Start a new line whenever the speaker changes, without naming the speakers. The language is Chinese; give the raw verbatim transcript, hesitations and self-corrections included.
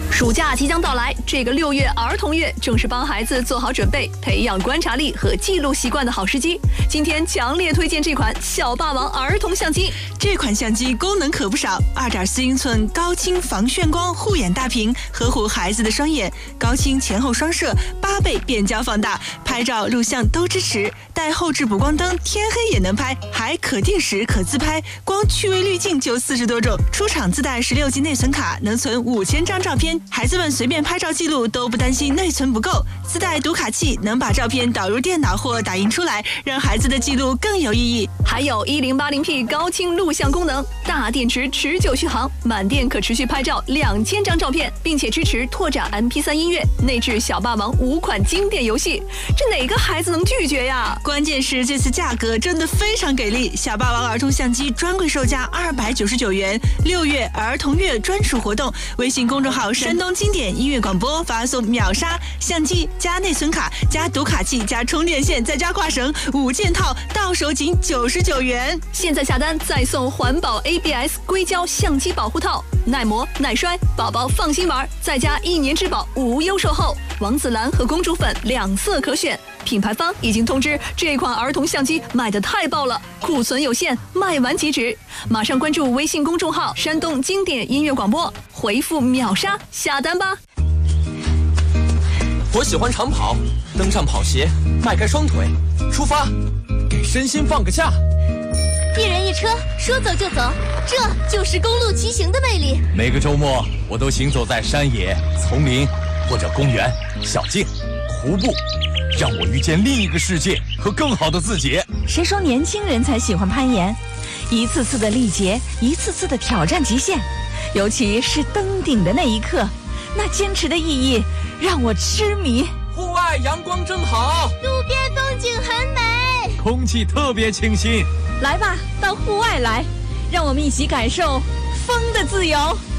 暑假即将到来，这个六月儿童月正是帮孩子做好准备、培养观察力和记录习惯的好时机。今天强烈推荐这款小霸王儿童相机。
这款相机功能可不少， 二点四英寸高清防眩光护眼大屏，呵护孩子的双眼，高清前后双摄，八倍变焦放大，拍照录像都支持，带后置补光灯，天黑也能拍，还可定时可自拍，光趣味滤镜就四十多种。出厂自带十六 G 内存卡，能存五千张照片，孩子们随便拍照记录都不担心内存不够。自带读卡器，能把照片导入电脑或打印出来，让孩子的记录更有意义。
还有 一零八零 P 高清录像功能，大电池持久续航，满电可持续拍照两千张照片，并且支持拓展 M P 三 音乐，内置小霸王五款经典游戏，这哪个孩子能拒绝呀？
关键是这次价格真的非常给力，小霸王儿童相机专柜售价二百九十九元，六月儿童月专属活动，微信公众号山东经典音乐广播发送秒杀相机加内存卡加读卡器加充电线再加挂绳五件套，到手仅九十九元。
现在下单再送环保 A B S 硅胶相机保护套，耐磨耐摔，宝宝放心玩，再加一年质保无忧售后。王子蓝和公主粉两色可选，品牌方已经通知这款儿童相机卖得太爆了，库存有限，卖完即止。马上关注微信公众号山东经典音乐广播，回复秒杀下单吧。
我喜欢长跑，登上跑鞋，迈开双腿，出发，给身心放个假。
一人一车，说走就走，这就是公路骑行的魅力。
每个周末，我都行走在山野、丛林或者公园、小径、湖泊，让我遇见另一个世界和更好的自己。
谁说年轻人才喜欢攀岩？一次次的历劫，一次次的挑战极限，尤其是登顶的那一刻，那坚持的意义让我痴迷。
户外阳光正好，
路边风景很美，
空气特别清新。
来吧，到户外来，让我们一起感受风的自由。